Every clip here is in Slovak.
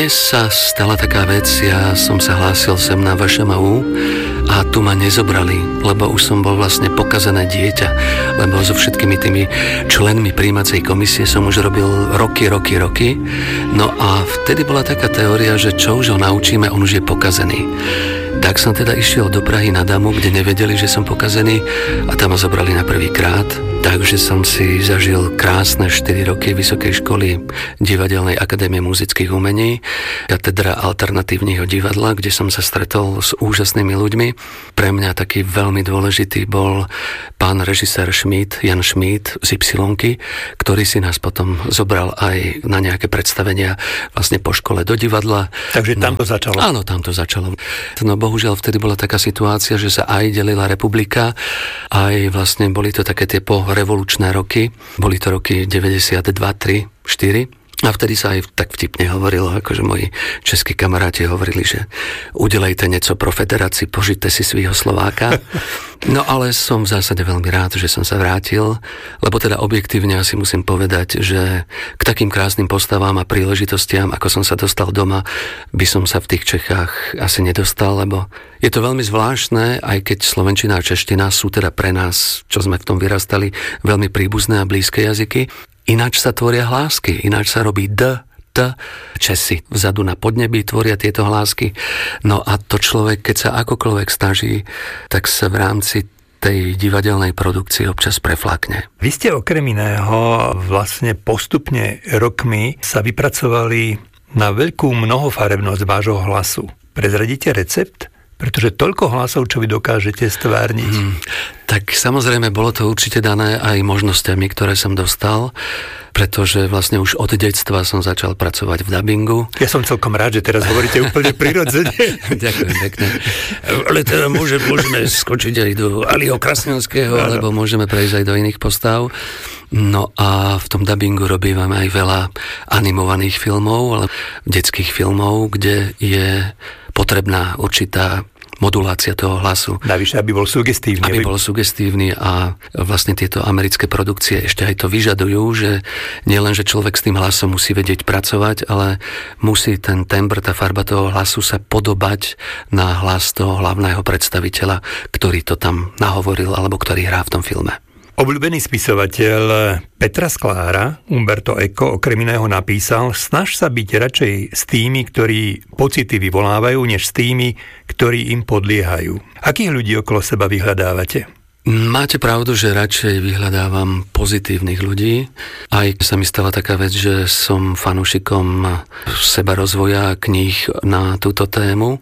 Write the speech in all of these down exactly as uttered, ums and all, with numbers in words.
Mne sa stala taká vec, ja som sa hlásil sem na vé š em ú a tu ma nezobrali, lebo už som bol vlastne pokazané dieťa, lebo so všetkými tými členmi prijímacej komisie som už robil roky, roky, roky. No a vtedy bola taká teória, že čo už ho naučíme, on už je pokazený. Tak som teda išiel do Prahy na Damu, kde nevedeli, že som pokazený a tam ma zobrali na prvý krát. Takže som si zažil krásne štyri roky Vysokej školy Divadelnej akadémie muzických umení, katedra alternatívneho divadla, kde som sa stretol s úžasnými ľuďmi. Pre mňa taký veľmi dôležitý bol pán režisér Schmid, Jan Schmid z Ypsilonky, ktorý si nás potom zobral aj na nejaké predstavenia vlastne po škole do divadla. Takže tam no, to začalo. Áno, tam to začalo. No bohužiaľ vtedy bola taká situácia, že sa aj delila republika, aj vlastne boli to také tie porevolučné roky. Boli to roky deväťdesiatdva, tri, štyri. A vtedy sa aj tak vtipne hovorilo, akože moji českí kamaráti hovorili, že udelejte niečo pro federácii, požite si svýho Slováka. No ale som v zásade veľmi rád, že som sa vrátil, lebo teda objektívne asi musím povedať, že k takým krásnym postavám a príležitostiam, ako som sa dostal doma, by som sa v tých Čechách asi nedostal, lebo je to veľmi zvláštne, aj keď slovenčina a čeština sú teda pre nás, čo sme v tom vyrastali, veľmi príbuzné a blízke jazyky. Ináč sa tvoria hlásky, ináč sa robí D, T. Česi vzadu na podnebí tvoria tieto hlásky. No a to človek, keď sa akokoľvek snaží, tak sa v rámci tej divadelnej produkcie občas preflakne. Vy ste okrem iného vlastne postupne rokmi sa vypracovali na veľkú mnohofarebnosť vášho hlasu. Prezradíte recept? Pretože toľko hlasov, čo vy dokážete stvárniť. Hmm, tak samozrejme, bolo to určite dané aj možnosťami, ktoré som dostal, pretože vlastne už od detstva som začal pracovať v dabingu. Ja som celkom rád, že teraz hovoríte úplne prirodzene. Ďakujem pekne. Ale teda môže, môžeme skočiť aj do Aliho Krasňanského, alebo môžeme prejsť aj do iných postav. No a v tom dabingu robívame aj veľa animovaných filmov, ale detských filmov, kde je potrebná určitá modulácia toho hlasu. Navyše, aby bol sugestívny. Aby bol sugestívny a vlastne tieto americké produkcie ešte aj to vyžadujú, že nielen, že človek s tým hlasom musí vedieť pracovať, ale musí ten tembr, tá farba toho hlasu sa podobať na hlas toho hlavného predstaviteľa, ktorý to tam nahovoril alebo ktorý hrá v tom filme. Obľúbený spisovateľ Petra Sklára, Umberto Eco, okrem iného napísal: snaž sa byť radšej s tými, ktorí pocity vyvolávajú, než s tými, ktorí im podliehajú. Akých ľudí okolo seba vyhľadávate? Máte pravdu, že radšej vyhľadávam pozitívnych ľudí. Aj sa mi stala taká vec, že som fanúšikom sebarozvoja kníh na túto tému,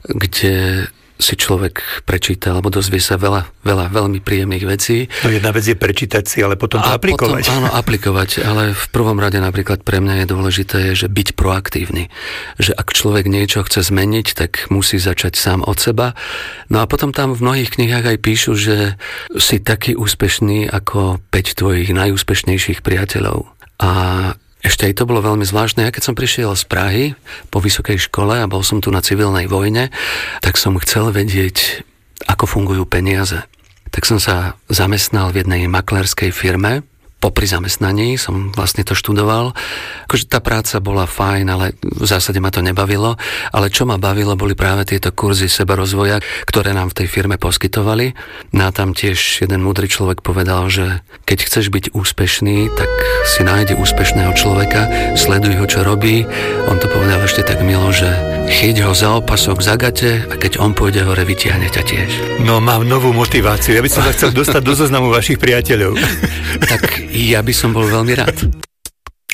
kde si človek prečíta, alebo dozvie sa veľa, veľa veľmi príjemných vecí. No jedna vec je prečítať si, ale potom to a aplikovať. Potom, áno, aplikovať, ale v prvom rade napríklad pre mňa je dôležité, že byť proaktívny. Že ak človek niečo chce zmeniť, tak musí začať sám od seba. No a potom tam v mnohých knihách aj píšu, že si taký úspešný ako päť tvojich najúspešnejších priateľov. A ešte aj to bolo veľmi zvláštne. Ja keď som prišiel z Prahy po vysokej škole a bol som tu na civilnej vojne, tak som chcel vedieť, ako fungujú peniaze. Tak som sa zamestnal v jednej maklérskej firme. Popri zamestnaní som vlastne to študoval. Akože tá práca bola fajn, ale v zásade ma to nebavilo. Ale čo ma bavilo, boli práve tieto kurzy sebarozvoja, ktoré nám v tej firme poskytovali. No a tam tiež jeden múdry človek povedal, že keď chceš byť úspešný, tak si nájde úspešného človeka, sleduj ho, čo robí. On to povedal ešte tak milo, že chyť ho za opasok, za gate a keď on pôjde hore, vytiahne ťa tiež. No, mám novú motiváciu. Ja by som sa chcel dostať do zoznamu vašich priateľov. Tak ja by som bol veľmi rád.